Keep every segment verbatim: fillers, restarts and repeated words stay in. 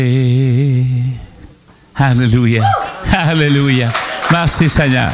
Alléluia. Alléluia. Merci Seigneur.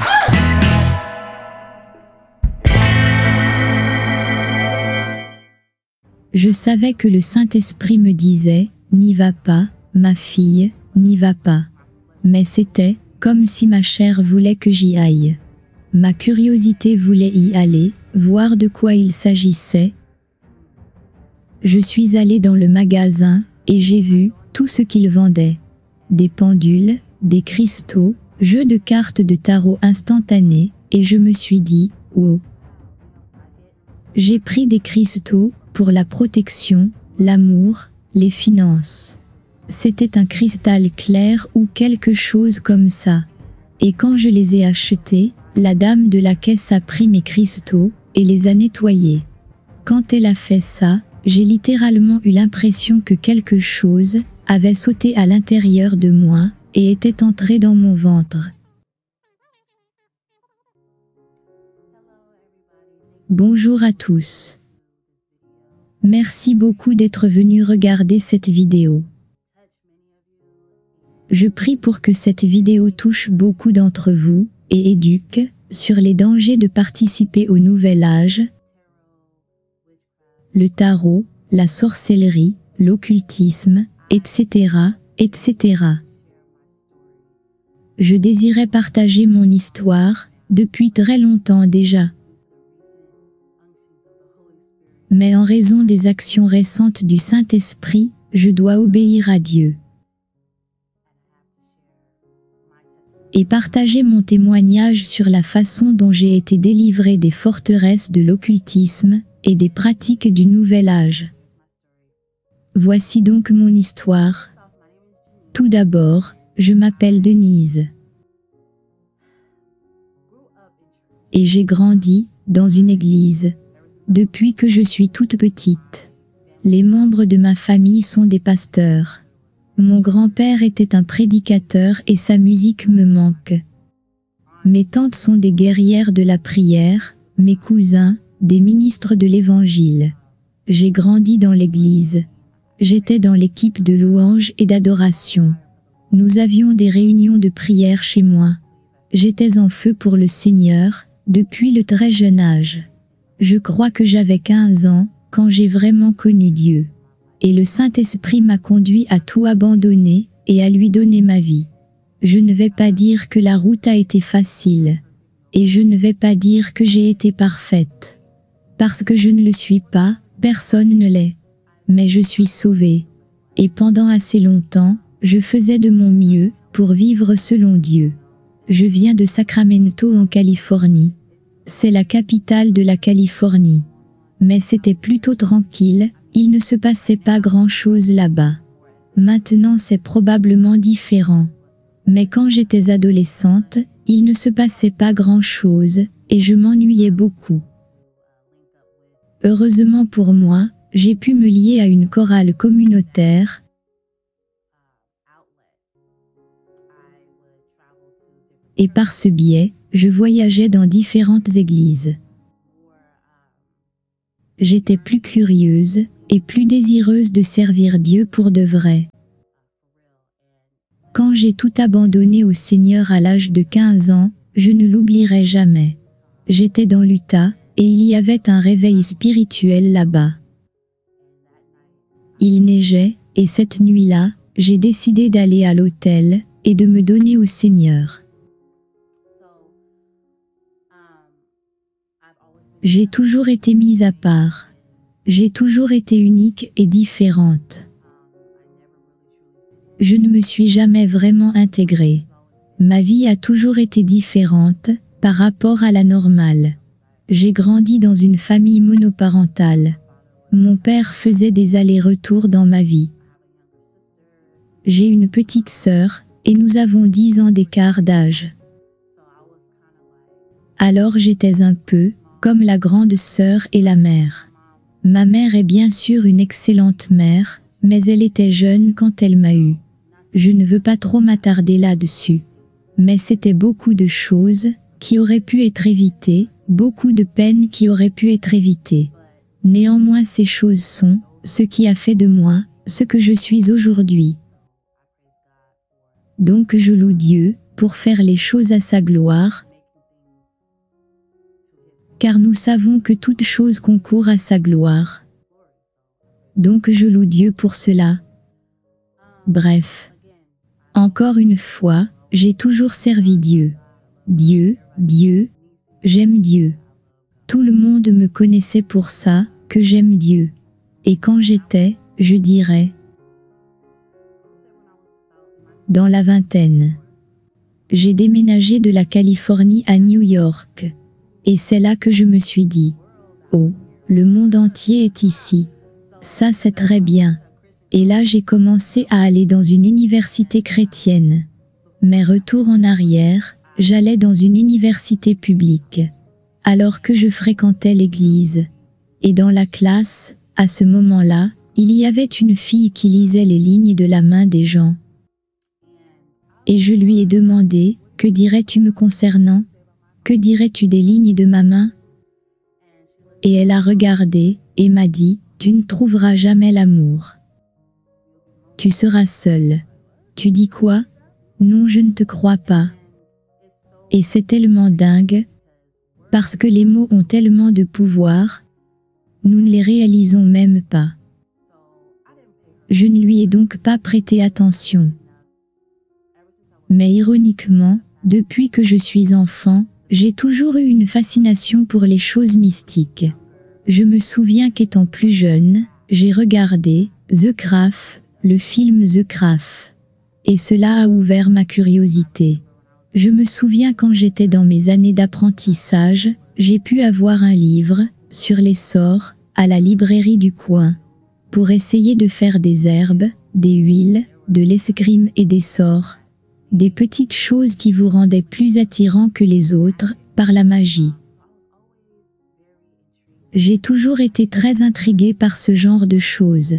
Je savais que le Saint-Esprit me disait « N'y va pas, ma fille, n'y va pas ». Mais c'était comme si ma chair voulait que j'y aille. Ma curiosité voulait y aller, voir de quoi il s'agissait. Je suis allée dans le magasin et j'ai vu tout ce qu'il vendait. Des pendules, des cristaux, jeux de cartes de tarot instantanés, et je me suis dit « Wow ». J'ai pris des cristaux pour la protection, l'amour, les finances. C'était un cristal clair ou quelque chose comme ça. Et quand je les ai achetés, la dame de la caisse a pris mes cristaux et les a nettoyés. Quand elle a fait ça, j'ai littéralement eu l'impression que quelque chose avait sauté à l'intérieur de moi et était entré dans mon ventre. Bonjour à tous. Merci beaucoup d'être venus regarder cette vidéo. Je prie pour que cette vidéo touche beaucoup d'entre vous et éduque sur les dangers de participer au nouvel âge, le tarot, la sorcellerie, l'occultisme, et cetera, et cetera. Je désirais partager mon histoire depuis très longtemps déjà. Mais en raison des actions récentes du Saint-Esprit, je dois obéir à Dieu. Et partager mon témoignage sur la façon dont j'ai été délivré des forteresses de l'occultisme et des pratiques du nouvel âge. Voici donc mon histoire. Tout d'abord, je m'appelle Denise. Et j'ai grandi dans une église depuis que je suis toute petite. Les membres de ma famille sont des pasteurs. Mon grand-père était un prédicateur et sa musique me manque. Mes tantes sont des guerrières de la prière, mes cousins, des ministres de l'Évangile. J'ai grandi dans l'église. J'étais dans l'équipe de louange et d'adoration. Nous avions des réunions de prière chez moi. J'étais en feu pour le Seigneur, depuis le très jeune âge. Je crois que j'avais quinze ans, quand j'ai vraiment connu Dieu. Et le Saint-Esprit m'a conduit à tout abandonner, et à lui donner ma vie. Je ne vais pas dire que la route a été facile. Et je ne vais pas dire que j'ai été parfaite. Parce que je ne le suis pas, personne ne l'est. Mais je suis sauvée. Et pendant assez longtemps, je faisais de mon mieux, pour vivre selon Dieu. Je viens de Sacramento en Californie. C'est la capitale de la Californie. Mais c'était plutôt tranquille, il ne se passait pas grand-chose là-bas. Maintenant c'est probablement différent. Mais quand j'étais adolescente, il ne se passait pas grand-chose, et je m'ennuyais beaucoup. Heureusement pour moi, j'ai pu me lier à une chorale communautaire. Et par ce biais, je voyageais dans différentes églises. J'étais plus curieuse et plus désireuse de servir Dieu pour de vrai. Quand j'ai tout abandonné au Seigneur à l'âge de quinze ans, je ne l'oublierai jamais. J'étais dans l'Utah, et il y avait un réveil spirituel là-bas. Il neigeait, et cette nuit-là, j'ai décidé d'aller à l'autel, et de me donner au Seigneur. J'ai toujours été mise à part. J'ai toujours été unique et différente. Je ne me suis jamais vraiment intégrée. Ma vie a toujours été différente, par rapport à la normale. J'ai grandi dans une famille monoparentale. Mon père faisait des allers-retours dans ma vie. J'ai une petite sœur, et nous avons dix ans d'écart d'âge. Alors j'étais un peu comme la grande sœur et la mère. Ma mère est bien sûr une excellente mère, mais elle était jeune quand elle m'a eu. Je ne veux pas trop m'attarder là-dessus. Mais c'était beaucoup de choses qui auraient pu être évitées, beaucoup de peines qui auraient pu être évitées. Néanmoins ces choses sont ce qui a fait de moi ce que je suis aujourd'hui. Donc je loue Dieu pour faire les choses à sa gloire, car nous savons que toute chose concourt à sa gloire. Donc je loue Dieu pour cela. Bref. Encore une fois, j'ai toujours servi Dieu. Dieu, Dieu, j'aime Dieu. Tout le monde me connaissait pour ça, que j'aime Dieu. Et quand j'étais, je dirais, dans la vingtaine, j'ai déménagé de la Californie à New York. Et c'est là que je me suis dit, oh, le monde entier est ici. Ça c'est très bien. Et là j'ai commencé à aller dans une université chrétienne. Mais retour en arrière, j'allais dans une université publique. Alors que je fréquentais l'église. Et dans la classe, à ce moment-là, il y avait une fille qui lisait les lignes de la main des gens. Et je lui ai demandé, que dirais-tu me concernant? Que dirais-tu des lignes de ma main? Et elle a regardé, et m'a dit, tu ne trouveras jamais l'amour. Tu seras seul. Tu dis quoi? Non, je ne te crois pas. Et c'est tellement dingue, parce que les mots ont tellement de pouvoir, nous ne les réalisons même pas. Je ne lui ai donc pas prêté attention. Mais ironiquement, depuis que je suis enfant, j'ai toujours eu une fascination pour les choses mystiques. Je me souviens qu'étant plus jeune, j'ai regardé The Graph, le film The Graph. Et cela a ouvert ma curiosité. Je me souviens quand j'étais dans mes années d'apprentissage, j'ai pu avoir un livre, sur les sorts, à la librairie du coin, pour essayer de faire des herbes, des huiles, de l'escrime et des sorts. Des petites choses qui vous rendaient plus attirant que les autres, par la magie. J'ai toujours été très intriguée par ce genre de choses.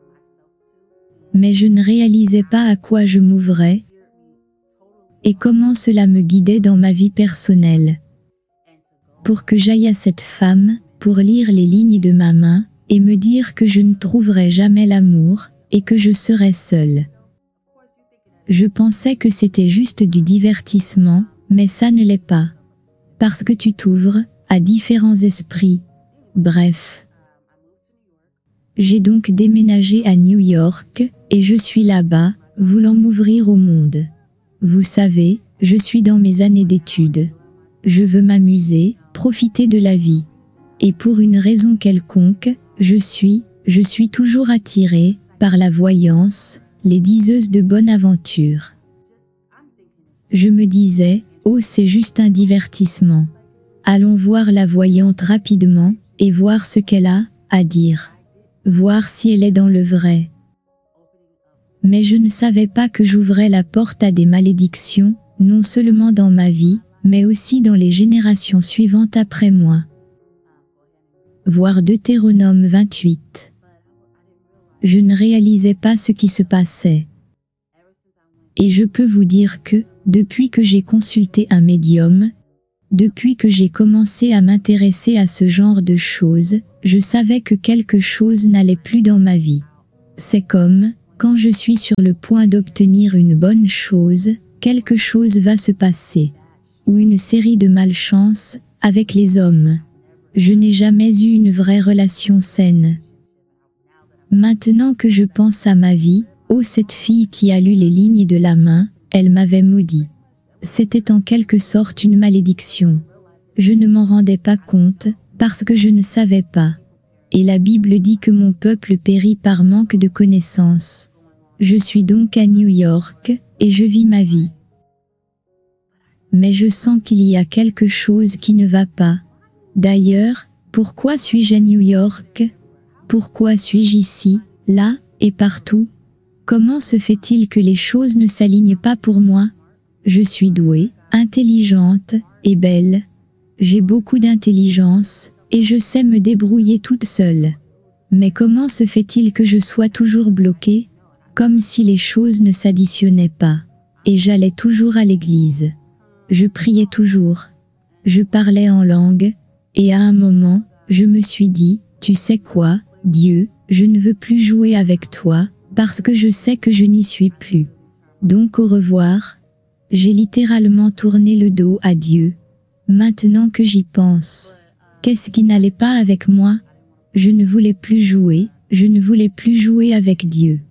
Mais je ne réalisais pas à quoi je m'ouvrais, et comment cela me guidait dans ma vie personnelle. Pour que j'aille à cette femme, pour lire les lignes de ma main, et me dire que je ne trouverais jamais l'amour, et que je serais seule. Je pensais que c'était juste du divertissement, mais ça ne l'est pas. Parce que tu t'ouvres à différents esprits. Bref. J'ai donc déménagé à New York, et je suis là-bas, voulant m'ouvrir au monde. Vous savez, je suis dans mes années d'études. Je veux m'amuser, profiter de la vie. Et pour une raison quelconque, je suis, je suis toujours attirée, par la voyance, les diseuses de bonne aventure. Je me disais, oh c'est juste un divertissement. Allons voir la voyante rapidement, et voir ce qu'elle a à dire. Voir si elle est dans le vrai. Mais je ne savais pas que j'ouvrais la porte à des malédictions, non seulement dans ma vie, mais aussi dans les générations suivantes après moi. Voir Deutéronome vingt-huit. Je ne réalisais pas ce qui se passait. Et je peux vous dire que, depuis que j'ai consulté un médium, depuis que j'ai commencé à m'intéresser à ce genre de choses, je savais que quelque chose n'allait plus dans ma vie. C'est comme, quand je suis sur le point d'obtenir une bonne chose, quelque chose va se passer. Ou une série de malchances, avec les hommes. Je n'ai jamais eu une vraie relation saine. Maintenant que je pense à ma vie, oh cette fille qui a lu les lignes de la main, elle m'avait maudit. C'était en quelque sorte une malédiction. Je ne m'en rendais pas compte, parce que je ne savais pas. Et la Bible dit que mon peuple périt par manque de connaissances. Je suis donc à New York, et je vis ma vie. Mais je sens qu'il y a quelque chose qui ne va pas. D'ailleurs, pourquoi suis-je à New York? Pourquoi suis-je ici, là, et partout? Comment se fait-il que les choses ne s'alignent pas pour moi? Je suis douée, intelligente, et belle. J'ai beaucoup d'intelligence, et je sais me débrouiller toute seule. Mais comment se fait-il que je sois toujours bloquée? Comme si les choses ne s'additionnaient pas. Et j'allais toujours à l'église. Je priais toujours. Je parlais en langue, et à un moment, je me suis dit, tu sais quoi, Dieu, je ne veux plus jouer avec toi, parce que je sais que je n'y suis plus. Donc au revoir. J'ai littéralement tourné le dos à Dieu. Maintenant que j'y pense, qu'est-ce qui n'allait pas avec moi? Je ne voulais plus jouer, je ne voulais plus jouer avec Dieu.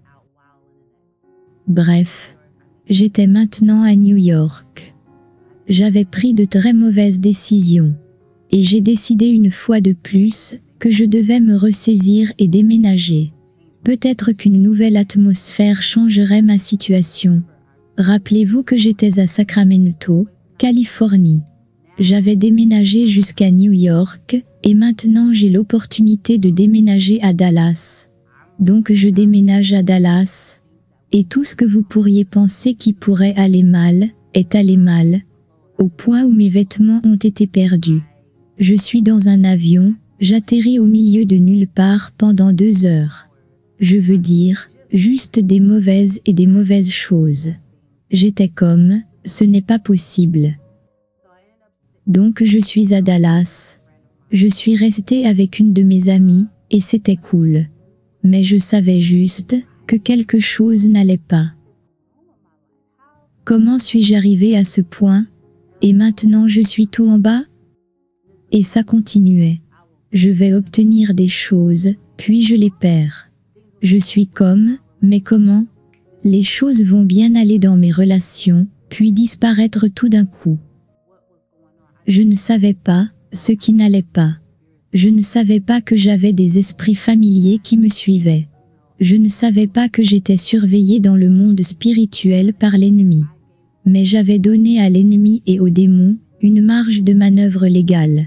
Bref, j'étais maintenant à New York. J'avais pris de très mauvaises décisions. Et j'ai décidé une fois de plus que je devais me ressaisir et déménager. Peut-être qu'une nouvelle atmosphère changerait ma situation. Rappelez-vous que j'étais à Sacramento, Californie. J'avais déménagé jusqu'à New York, et maintenant j'ai l'opportunité de déménager à Dallas. Donc je déménage à Dallas. Et tout ce que vous pourriez penser qui pourrait aller mal, est allé mal. Au point où mes vêtements ont été perdus. Je suis dans un avion, j'atterris au milieu de nulle part pendant deux heures. Je veux dire, juste des mauvaises et des mauvaises choses. J'étais comme, ce n'est pas possible. Donc je suis à Dallas. Je suis restée avec une de mes amies, et c'était cool. Mais je savais juste que quelque chose n'allait pas. Comment suis-je arrivée à ce point? Et maintenant je suis tout en bas? Et ça continuait. Je vais obtenir des choses, puis je les perds. Je suis comme, mais comment? Les choses vont bien aller dans mes relations, puis disparaître tout d'un coup. Je ne savais pas ce qui n'allait pas. Je ne savais pas que j'avais des esprits familiers qui me suivaient. Je ne savais pas que j'étais surveillée dans le monde spirituel par l'ennemi. Mais j'avais donné à l'ennemi et aux démons une marge de manœuvre légale.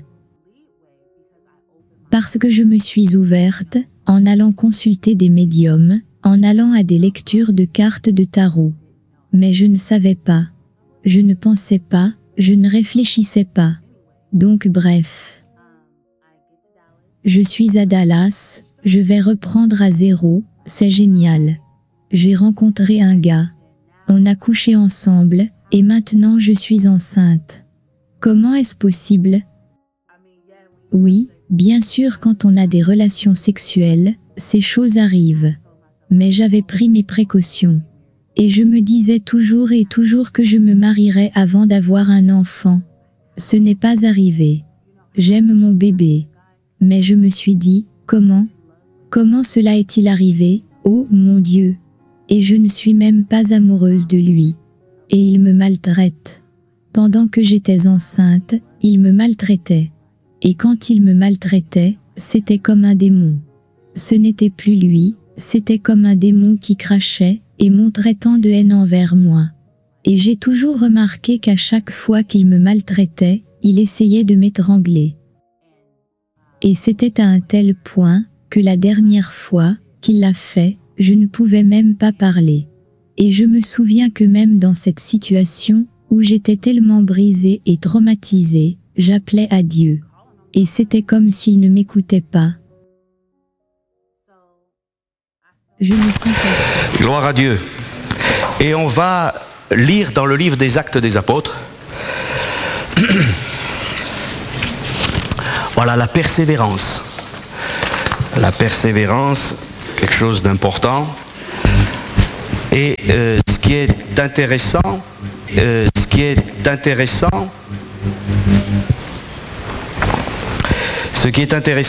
Parce que je me suis ouverte, en allant consulter des médiums, en allant à des lectures de cartes de tarot. Mais je ne savais pas. Je ne pensais pas, je ne réfléchissais pas. Donc bref. Je suis à Dallas, je vais reprendre à zéro, c'est génial. J'ai rencontré un gars. On a couché ensemble, et maintenant je suis enceinte. Comment est-ce possible? Oui, bien sûr quand on a des relations sexuelles, ces choses arrivent. Mais j'avais pris mes précautions. Et je me disais toujours et toujours que je me marierais avant d'avoir un enfant. Ce n'est pas arrivé. J'aime mon bébé. Mais je me suis dit, comment? Comment cela est-il arrivé? Oh mon Dieu! Et je ne suis même pas amoureuse de lui. Et il me maltraite. Pendant que j'étais enceinte, il me maltraitait. Et quand il me maltraitait, c'était comme un démon. Ce n'était plus lui, c'était comme un démon qui crachait et montrait tant de haine envers moi. Et j'ai toujours remarqué qu'à chaque fois qu'il me maltraitait, il essayait de m'étrangler. Et c'était à un tel point que la dernière fois qu'il l'a fait, je ne pouvais même pas parler. Et je me souviens que même dans cette situation, où j'étais tellement brisée et traumatisée, j'appelais à Dieu. Et c'était comme s'il ne m'écoutait pas. Je me sentais... Gloire à Dieu. Et on va lire dans le livre des Actes des Apôtres. Voilà, la persévérance. La persévérance, quelque chose d'important. Et euh, ce qui est intéressant, euh, ce qui est intéressant, ce qui est intéressant,